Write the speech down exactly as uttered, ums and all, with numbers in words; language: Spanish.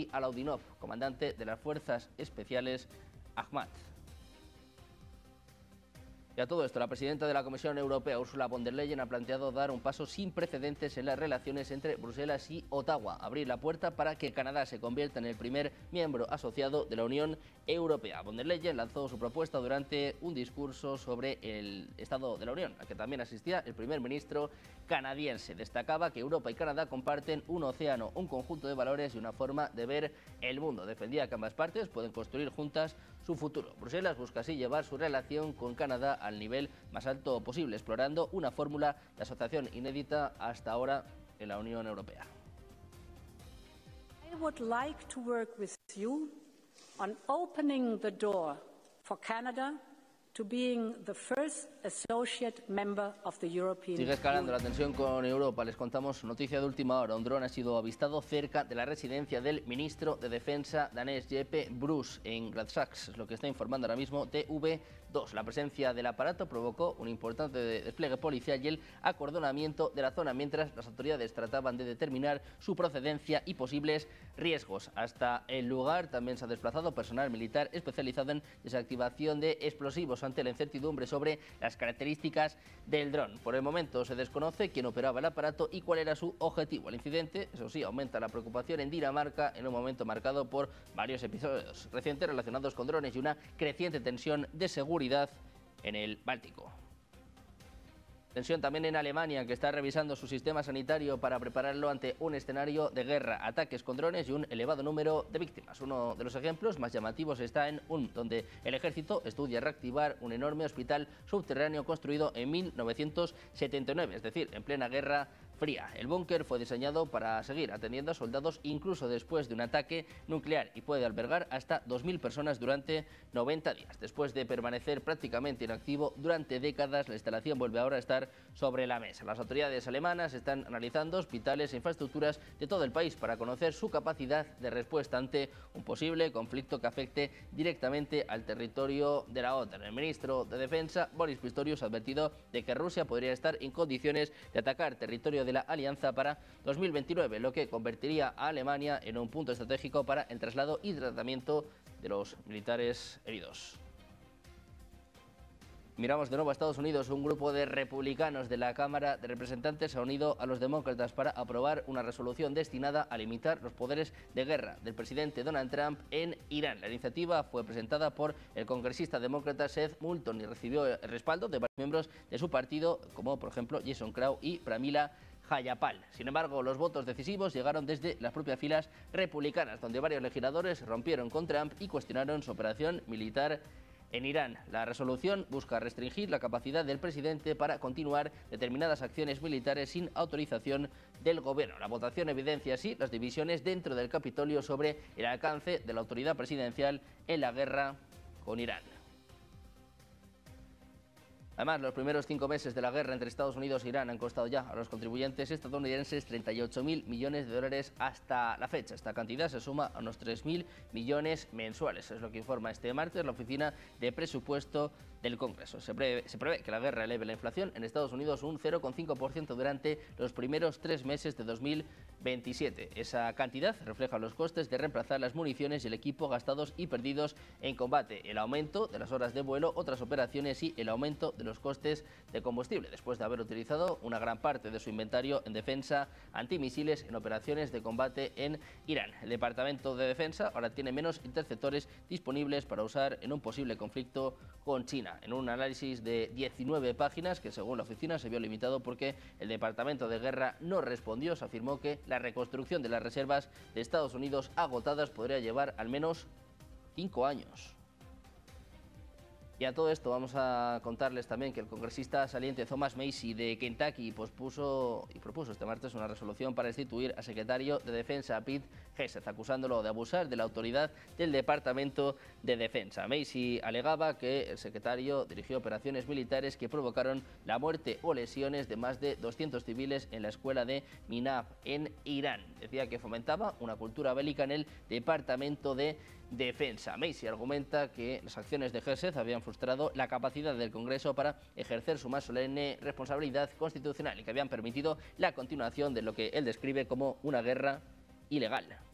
Georgi Alaudinov, comandante de las Fuerzas Especiales Ahmad. Y a todo esto, la presidenta de la Comisión Europea, Ursula von der Leyen, ha planteado dar un paso sin precedentes en las relaciones entre Bruselas y Ottawa, abrir la puerta para que Canadá se convierta en el primer miembro asociado de la Unión Europea. Von der Leyen lanzó su propuesta durante un discurso sobre el Estado de la Unión, al que también asistía el primer ministro canadiense. Destacaba que Europa y Canadá comparten un océano, un conjunto de valores y una forma de ver el mundo. Defendía que ambas partes pueden construir juntas su futuro. Bruselas busca así llevar su relación con Canadá al nivel más alto posible, explorando una fórmula de asociación inédita hasta ahora en la Unión Europea. I would like to work with you on opening the door for Canada to being the first associate member of the European Union. Sigue escalando la tensión con Europa. Les contamos noticia de última hora. Un dron ha sido avistado cerca de la residencia del ministro de Defensa danés Jeppe Bruus en Gladsaxe, es lo que está informando ahora mismo T V dos. La presencia del aparato provocó un importante despliegue policial y el acordonamiento de la zona, mientras las autoridades trataban de determinar su procedencia y posibles riesgos. Hasta el lugar también se ha desplazado personal militar especializado en desactivación de explosivos ante la incertidumbre sobre las características del dron. Por el momento se desconoce quién operaba el aparato y cuál era su objetivo. El incidente, eso sí, aumenta la preocupación en Dinamarca en un momento marcado por varios episodios recientes relacionados con drones y una creciente tensión de seguridad en el Báltico. Tensión también en Alemania, que está revisando su sistema sanitario para prepararlo ante un escenario de guerra, ataques con drones y un elevado número de víctimas. Uno de los ejemplos más llamativos está en Ulm, donde el ejército estudia reactivar un enorme hospital subterráneo construido en mil novecientos setenta y nueve, es decir, en plena guerra fría. El búnker fue diseñado para seguir atendiendo a soldados incluso después de un ataque nuclear y puede albergar hasta dos mil personas durante noventa días. Después de permanecer prácticamente inactivo durante décadas, la instalación vuelve ahora a estar sobre la mesa. Las autoridades alemanas están analizando hospitales e infraestructuras de todo el país para conocer su capacidad de respuesta ante un posible conflicto que afecte directamente al territorio de la OTAN. El ministro de Defensa, Boris Pistorius, ha advertido de que Rusia podría estar en condiciones de atacar territorio de la alianza para dos mil veintinueve, lo que convertiría a Alemania en un punto estratégico para el traslado y tratamiento de los militares heridos. Miramos de nuevo a Estados Unidos. Un grupo de republicanos de la Cámara de Representantes se ha unido a los demócratas para aprobar una resolución destinada a limitar los poderes de guerra del presidente Donald Trump en Irán. La iniciativa fue presentada por el congresista demócrata Seth Moulton y recibió el respaldo de varios miembros de su partido, como por ejemplo Jason Crow y Pramila Jayapal. Sin embargo, los votos decisivos llegaron desde las propias filas republicanas, donde varios legisladores rompieron con Trump y cuestionaron su operación militar en Irán. La resolución busca restringir la capacidad del presidente para continuar determinadas acciones militares sin autorización del gobierno. La votación evidencia así las divisiones dentro del Capitolio sobre el alcance de la autoridad presidencial en la guerra con Irán. Además, los primeros cinco meses de la guerra entre Estados Unidos e Irán han costado ya a los contribuyentes estadounidenses treinta y ocho mil millones de dólares hasta la fecha. Esta cantidad se suma a unos tres mil millones mensuales. Es lo que informa este martes la Oficina de Presupuesto del Congreso. Se prevé, se prevé que la guerra eleve la inflación en Estados Unidos un cero coma cinco por ciento durante los primeros tres meses de dos mil veintisiete. Esa cantidad refleja los costes de reemplazar las municiones y el equipo gastados y perdidos en combate, el aumento de las horas de vuelo, otras operaciones y el aumento de los costes de combustible, después de haber utilizado una gran parte de su inventario en defensa antimisiles en operaciones de combate en Irán. El Departamento de Defensa ahora tiene menos interceptores disponibles para usar en un posible conflicto con China. En un análisis de diecinueve páginas, que según la oficina se vio limitado porque el Departamento de Guerra no respondió, se afirmó que la reconstrucción de las reservas de Estados Unidos agotadas podría llevar al menos cinco años. Y a todo esto vamos a contarles también que el congresista saliente Thomas Massie de Kentucky pospuso y propuso este martes una resolución para destituir al secretario de Defensa Pete Hegseth, acusándolo de abusar de la autoridad del Departamento de Defensa. Massie alegaba que el secretario dirigió operaciones militares que provocaron la muerte o lesiones de más de doscientos civiles en la escuela de Minab en Irán. Decía que fomentaba una cultura bélica en el Departamento de Defensa. Massie argumenta que las acciones de Hegseth habían frustrado la capacidad del Congreso para ejercer su más solemne responsabilidad constitucional y que habían permitido la continuación de lo que él describe como una guerra ilegal.